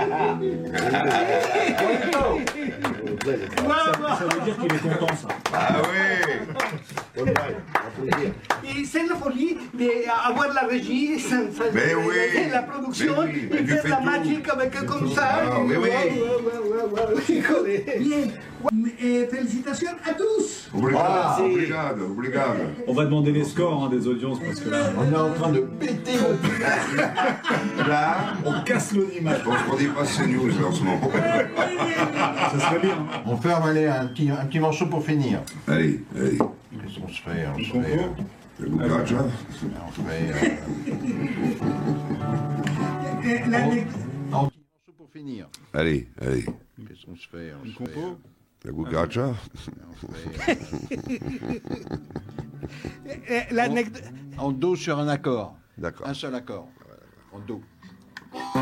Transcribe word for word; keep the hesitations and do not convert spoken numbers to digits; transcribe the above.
Ça veut dire qu'il est content, ça. Ah oui. Et c'est la folie d'avoir la régie, ça, ça, Mais oui. la production, Mais oui. Mais et tu faire fais la tout. magie avec comme ça. Ah, oui, oui. Bien. Et félicitations à tous. Obrigado, obrigado, obrigado. On va demander les scores hein, des audiences parce que là, On est en train de péter mon Là, on casse l'audimat. je pense qu'on dépasse ces news là, en ce moment. Ça serait bien. On ferme, allez, un petit, un petit morceau pour finir. Allez, allez. Qu'est-ce qu'on se fait? On se Compo. fait, euh, La cucaracha. on se fait Et euh, la- un petit morceau pour finir. Allez, allez. Qu'est-ce qu'on se fait? On se fait, Compo. euh, La cucaracha. on se fait, et l'anecdote. euh, en do sur un accord. D'accord. Un seul accord. En do.